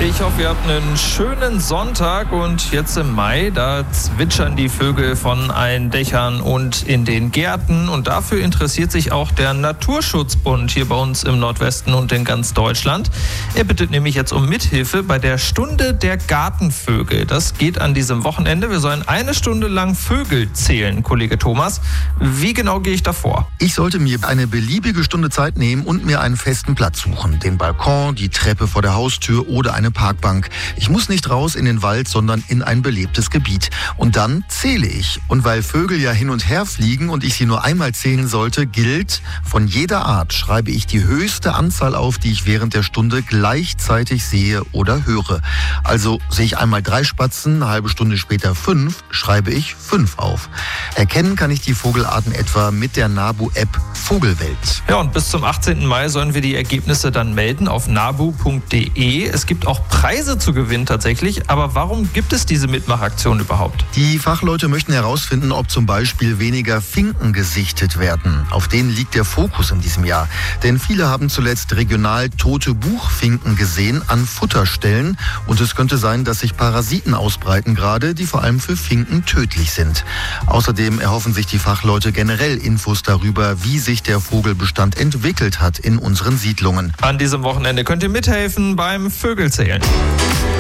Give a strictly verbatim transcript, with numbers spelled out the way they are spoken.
Ich hoffe, ihr habt einen schönen Sonntag und jetzt im Mai, da zwitschern die Vögel von allen Dächern und in den Gärten und dafür interessiert sich auch der Naturschutzbund hier bei uns im Nordwesten und in ganz Deutschland. Er bittet nämlich jetzt um Mithilfe bei der Stunde der Gartenvögel. Das geht an diesem Wochenende. Wir sollen eine Stunde lang Vögel zählen, Kollege Thomas. Wie genau gehe ich da vor? Ich sollte mir eine beliebige Stunde Zeit nehmen und mir einen festen Platz suchen. Den Balkon, die Treppe vor der Haustür oder eine Parkbank. Ich muss nicht raus in den Wald, sondern in ein belebtes Gebiet. Und dann zähle ich. Und weil Vögel ja hin und her fliegen und ich sie nur einmal zählen sollte, gilt, von jeder Art schreibe ich die höchste Anzahl auf, die ich während der Stunde gleichzeitig sehe oder höre. Also sehe ich einmal drei Spatzen, eine halbe Stunde später fünf, schreibe ich fünf auf. Erkennen kann ich die Vogelarten etwa mit der Nabu-App Vogelwelt. Ja, und bis zum achtzehnten Mai sollen wir die Ergebnisse dann melden auf nabu punkt de. Es gibt auch Preise zu gewinnen tatsächlich, aber warum gibt es diese Mitmachaktion überhaupt? Die Fachleute möchten herausfinden, ob zum Beispiel weniger Finken gesichtet werden. Auf denen liegt der Fokus in diesem Jahr. Denn viele haben zuletzt regional tote Buchfinken gesehen an Futterstellen und es könnte sein, dass sich Parasiten ausbreiten gerade, die vor allem für Finken tödlich sind. Außerdem erhoffen sich die Fachleute generell Infos darüber, wie sich der Vogelbestand entwickelt hat in unseren Siedlungen. An diesem Wochenende könnt ihr mithelfen beim Vögelzählen.